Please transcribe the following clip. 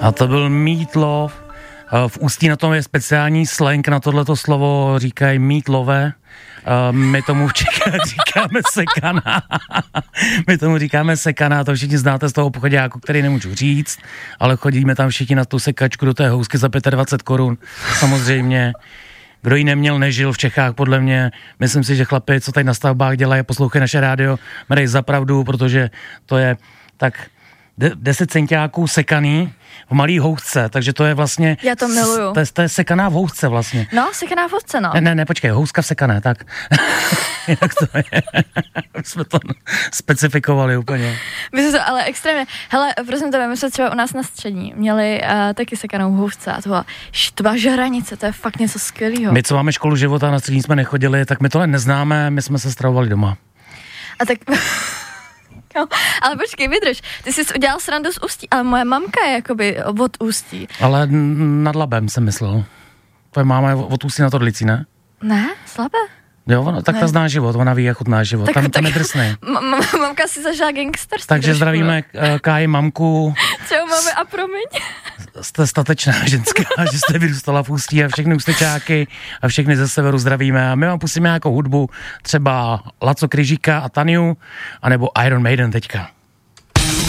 A to byl Meat Loaf. V Ústí na tom je speciální slang, na tohleto slovo říkají meatlove. My tomu v Čechách říkáme sekaná. My tomu říkáme sekaná, to všichni znáte z toho obchoďáku, který nemůžu říct, ale chodíme tam všichni na tu sekačku do té housky za 25 korun. Samozřejmě. Kdo ji neměl, nežil v Čechách, podle mě. Myslím si, že chlapi, co tady na stavbách dělají, poslouchají naše rádio, mají za pravdu, protože to je tak 10 centiáků sekaný v malý housce, takže to je vlastně... Já to miluju. To je sekaná v housce vlastně. No, sekaná v housce, no. Ne, počkej, houska v sekané, tak. Jak to je? Jsme to specifikovali úplně. My to ale extrémně... Hele, prosím tebe, my jsme třeba u nás na střední měli taky sekanou v housce a to byla žranice, to je fakt něco skvělého. My, co máme školu života, na střední jsme nechodili, tak my tohle neznáme, my jsme se stravovali doma. A tak... No, ale počkej, vydrž. Ty jsi udělal srandu z Ústí, ale moje mamka je jakoby od Ústí. Ale nad Labem jsem myslel. Tvoje máma je od Ústí nad Orlicí, ne? Ne, slabé. Jo, tak ta zná život, ona ví, jak chutná život. Tam je drsnej. Mamka si zažila gangsterství. Takže zdravíme Káji mamku. Čau, máme a promiň. Jste statečná ženská, že jste vyrůstala v Ústí a všechny ústečáky a všechny ze severu zdravíme. A my vám pustíme nějakou hudbu, třeba Laco Kryžíka a Taniu, anebo Iron Maiden teďka.